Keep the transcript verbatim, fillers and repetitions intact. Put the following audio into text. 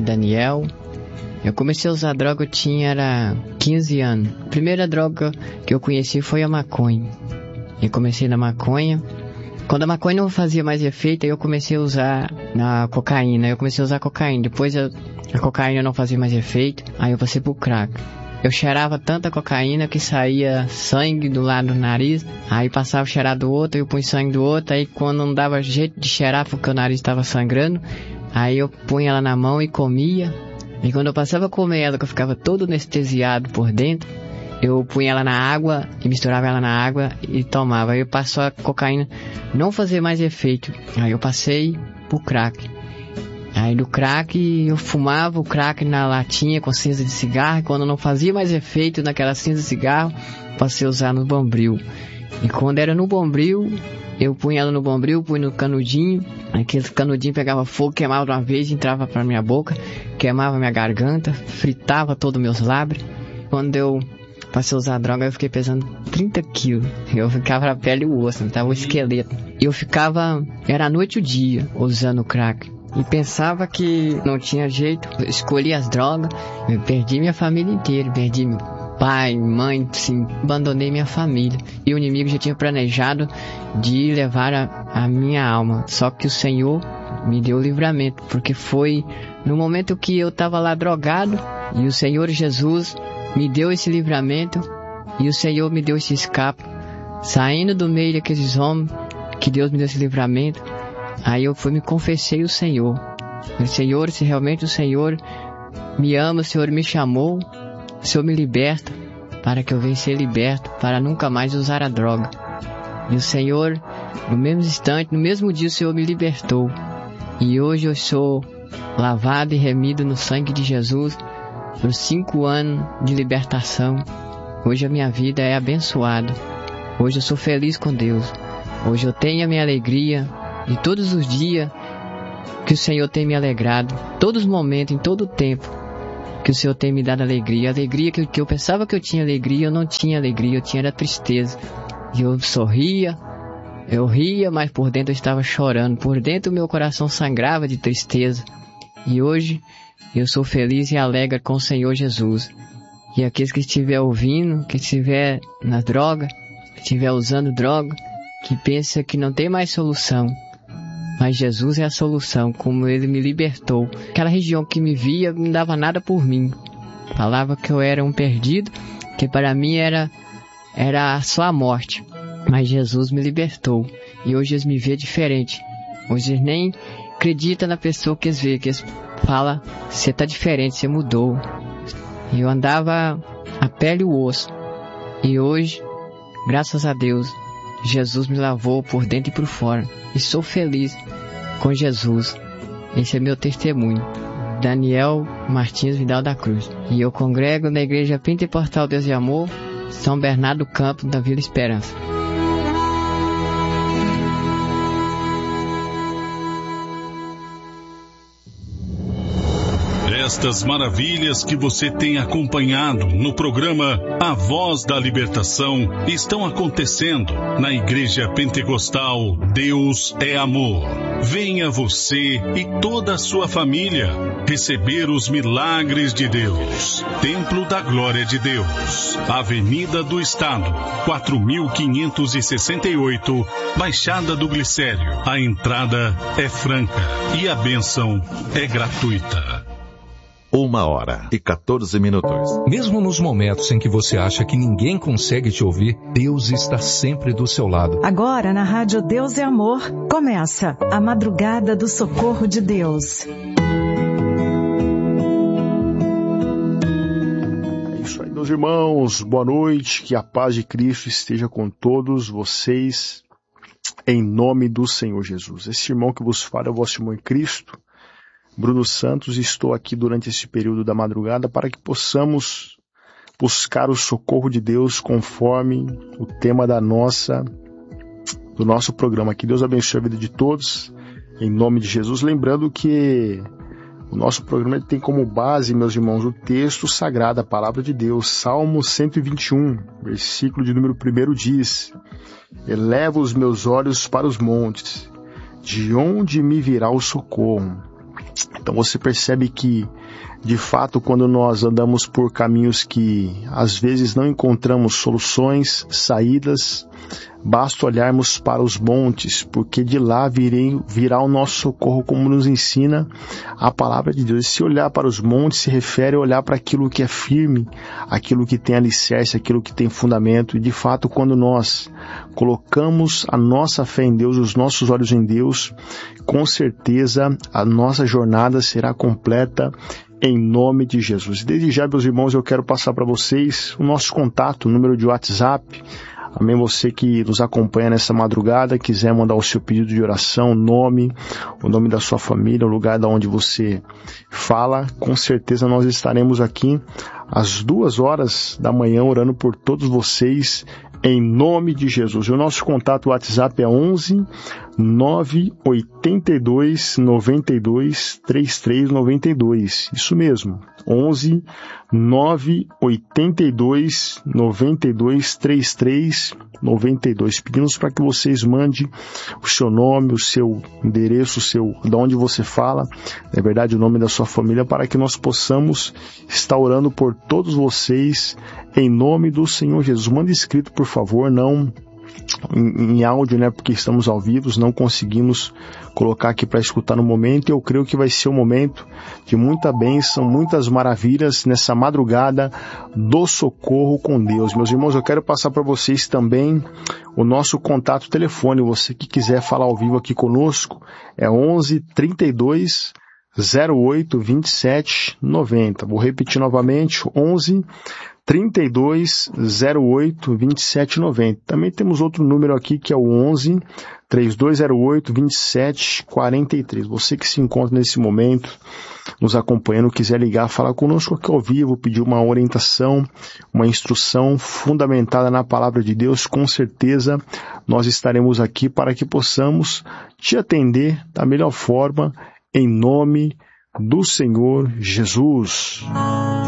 Daniel. Eu comecei a usar droga, eu tinha era quinze anos. A primeira droga que eu conheci foi a maconha. Eu comecei na maconha. Quando a maconha não fazia mais efeito, aí eu comecei a usar a cocaína. Eu comecei a usar a cocaína. Depois a, a cocaína não fazia mais efeito, aí eu passei pro crack. Eu cheirava tanta cocaína que saía sangue do lado do nariz. Aí passava a cheirar do outro, eu punha sangue do outro. Aí quando não dava jeito de cheirar porque o nariz estava sangrando, aí eu punha ela na mão e comia. E quando eu passava a comer ela, que eu ficava todo anestesiado por dentro, eu punha ela na água e misturava ela na água e tomava. Aí eu passou a cocaína não fazer mais efeito. Aí eu passei pro crack. Aí do crack eu fumava o crack na latinha com cinza de cigarro. E quando não fazia mais efeito naquela cinza de cigarro, passei a usar no bombril. E quando era no bombril, eu punha ela no bombril, punha no canudinho. Aquele canudinho pegava fogo, queimava de uma vez, entrava pra minha boca, queimava minha garganta, fritava todos os meus lábios. Quando eu passei a usar droga, eu fiquei pesando trinta quilos. Eu ficava na pele e o osso, tava o esqueleto. Eu ficava, era a noite e o dia, usando crack. E pensava que não tinha jeito. Eu escolhi as drogas, eu perdi minha família inteira, perdi meu pai, mãe, assim, abandonei minha família. E o inimigo já tinha planejado de levar a, a minha alma. Só que o Senhor me deu o livramento, porque foi no momento que eu estava lá drogado, e o Senhor Jesus me deu esse livramento, e o Senhor me deu esse escape, saindo do meio daqueles homens, que Deus me deu esse livramento. Aí eu fui me confessei o Senhor. O Senhor, se realmente o Senhor me ama, o Senhor me chamou, o Senhor me liberta, para que eu venha ser liberto, para nunca mais usar a droga. E o Senhor, no mesmo instante, no mesmo dia, o Senhor me libertou. E hoje eu sou lavado e remido no sangue de Jesus, por cinco anos de libertação. Hoje a minha vida é abençoada. Hoje eu sou feliz com Deus. Hoje eu tenho a minha alegria. E todos os dias que o Senhor tem me alegrado, todos os momentos, em todo o tempo, que o Senhor tem me dado alegria. Alegria que, que eu pensava que eu tinha alegria, eu não tinha alegria, eu tinha era tristeza. E eu sorria, eu ria, mas por dentro eu estava chorando. Por dentro o meu coração sangrava de tristeza. E hoje eu sou feliz e alegre com o Senhor Jesus. E aqueles que estiver ouvindo, que estiver na droga, que estiver usando droga, que pensa que não tem mais solução, mas Jesus é a solução, como Ele me libertou. Aquela região que me via não dava nada por mim. Falava que eu era um perdido, que para mim era, era só a morte. Mas Jesus me libertou. E hoje eles me vê diferente. Hoje eles nem acreditam na pessoa que eles vê, que eles falam, você está diferente, você mudou. E eu andava a pele e o osso. E hoje, graças a Deus, Jesus me lavou por dentro e por fora. E sou feliz com Jesus. Esse é meu testemunho. Daniel Martins Vidal da Cruz. E eu congrego na Igreja Pentecostal Deus e Amor, São Bernardo do Campo, da Vila Esperança. Estas maravilhas que você tem acompanhado no programa A Voz da Libertação estão acontecendo na Igreja Pentecostal Deus é Amor. Venha você e toda a sua família receber os milagres de Deus. Templo da Glória de Deus, Avenida do Estado, quatro mil quinhentos e sessenta e oito, Baixada do Glicério. A entrada é franca e a bênção é gratuita. Uma hora e quatorze minutos. Mesmo nos momentos em que você acha que ninguém consegue te ouvir, Deus está sempre do seu lado. Agora na Rádio Deus é Amor, começa a Madrugada do Socorro de Deus. É isso aí, meus irmãos, boa noite, que a paz de Cristo esteja com todos vocês, em nome do Senhor Jesus. Esse irmão que vos fala é o vosso irmão em Cristo, Bruno Santos, e estou aqui durante esse período da madrugada para que possamos buscar o socorro de Deus conforme o tema da nossa, do nosso programa. Que Deus abençoe a vida de todos, em nome de Jesus. Lembrando que o nosso programa tem como base, meus irmãos, o texto sagrado, a palavra de Deus. Salmo cento e vinte e um, versículo de número um diz: eleva os meus olhos para os montes, de onde me virá o socorro? Então você percebe que, de fato, quando nós andamos por caminhos que às vezes não encontramos soluções, saídas, basta olharmos para os montes, porque de lá virei, virá o nosso socorro, como nos ensina a palavra de Deus. E se olhar para os montes se refere a olhar para aquilo que é firme, aquilo que tem alicerce, aquilo que tem fundamento. E de fato, quando nós colocamos a nossa fé em Deus, os nossos olhos em Deus, com certeza a nossa jornada será completa em nome de Jesus. Desde já, meus irmãos, eu quero passar para vocês o nosso contato, o número de WhatsApp. Amém, você que nos acompanha nessa madrugada, quiser mandar o seu pedido de oração, o nome, o nome da sua família, o lugar de onde você fala, com certeza nós estaremos aqui às duas horas da manhã orando por todos vocês, em nome de Jesus. E o nosso contato WhatsApp é onze, nove oito dois, nove dois, três três nove dois. Isso mesmo, onze, nove oito dois, nove dois, três três nove dois. Pedimos para que vocês mandem o seu nome, o seu endereço, o seu, de onde você fala, na verdade o nome da sua família, para que nós possamos estar orando por todos vocês, em nome do Senhor Jesus. Manda escrito, por favor, não em, em áudio, né, porque estamos ao vivo, não conseguimos colocar aqui para escutar no momento, e eu creio que vai ser um momento de muita bênção, muitas maravilhas nessa madrugada do socorro com Deus. Meus irmãos, eu quero passar para vocês também o nosso contato telefone. Você que quiser falar ao vivo aqui conosco, é onze, trinta e dois, zero oito, vinte e sete, noventa. Vou repetir novamente, onze, trinta e dois, zero oito, vinte e sete, noventa. Também temos outro número aqui que é o onze, três dois zero oito, vinte e sete, quarenta e três. Você que se encontra nesse momento nos acompanhando, quiser ligar, falar conosco aqui ao vivo, pedir uma orientação, uma instrução fundamentada na palavra de Deus, com certeza nós estaremos aqui para que possamos te atender da melhor forma, em nome do Senhor Jesus.